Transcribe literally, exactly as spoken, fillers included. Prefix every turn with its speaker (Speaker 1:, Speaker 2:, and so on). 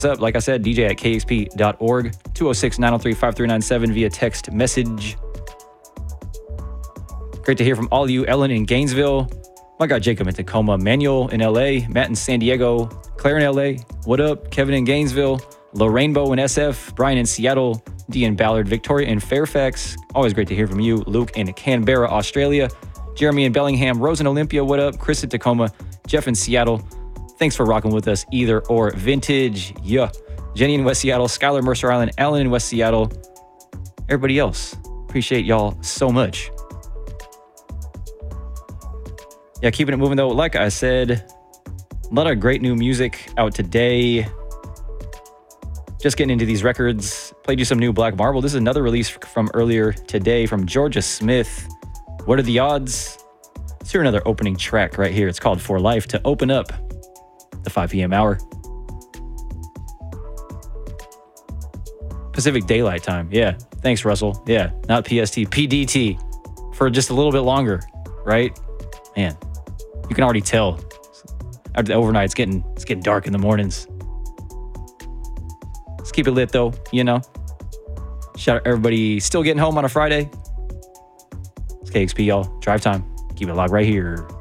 Speaker 1: up? Like I said, D J at K X P dot org, two oh six, nine oh three, five three nine seven via text message. Great to hear from all of you. Ellen in Gainesville. My guy Jacob in Tacoma. Manuel in L A. Matt in San Diego. Claire in L A. What up? Kevin in Gainesville. Lorrainbow in S F. Brian in Seattle. D in Ballard. Victoria in Fairfax. Always great to hear from you. Luke in Canberra, Australia. Jeremy in Bellingham. Rose in Olympia. What up? Chris in Tacoma. Jeff in Seattle. Thanks for rocking with us. Either or vintage. Yeah. Jenny in West Seattle. Skylar Mercer Island. Alan in West Seattle. Everybody else. Appreciate y'all so much. Yeah, keeping it moving though. Like I said, a lot of great new music out today. Just getting into these records. Played you some new Black Marble. This is another release from earlier today from Georgia Smith. What are the odds? Let's hear another opening track right here. It's called For Life to open up the five p.m. hour. Pacific Daylight Time. Yeah. Thanks, Russell. Yeah. Not P S T. P D T. For just a little bit longer, right? Man. You can already tell. After the overnight, it's getting it's getting dark in the mornings. Let's keep it lit though, you know. Shout out everybody still getting home on a Friday. It's K X P, y'all. Drive time. Keep it locked right here.